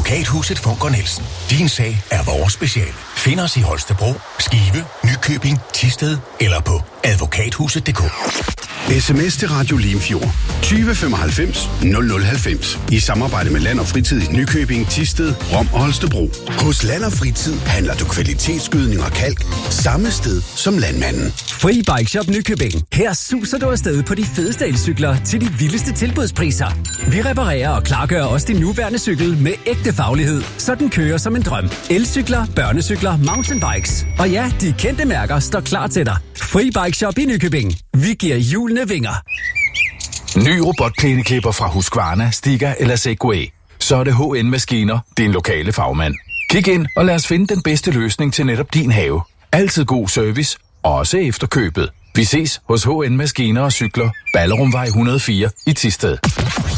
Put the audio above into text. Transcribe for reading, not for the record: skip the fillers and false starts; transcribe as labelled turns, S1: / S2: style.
S1: Advokathuset Funker Nielsen. Din sag er vores speciale. Find os i Holstebro, Skive, Nykøbing, Thisted eller på advokathuset.dk.
S2: SMS til Radio Limfjord 20 95 0090 i samarbejde med Land og Fritid i Nykøbing, Thisted, Rom og Holstebro. Hos Land og Fritid handler du kvalitetsgødning og kalk samme sted som landmanden.
S3: Fri Bike Shop Nykøbing. Her suser du afsted på de fedeste elcykler til de vildeste tilbudspriser. Vi reparerer og klargør også din nuværende cykel med ægte faglighed, så den kører som en drøm. Elcykler, børnecykler, mountainbikes og ja, de kendte mærker står klar til dig. Fri Bike Shop i Nykøbing. Vi giver hjulene vinger.
S4: Ny robotplæneklipper fra Husqvarna, Stiga eller Segway. Så er det HN Maskiner, din lokale fagmand. Kig ind og lad os finde den bedste løsning til netop din have. Altid god service, også efter købet. Vi ses hos HN Maskiner og Cykler, Ballerumvej 104 i Thisted.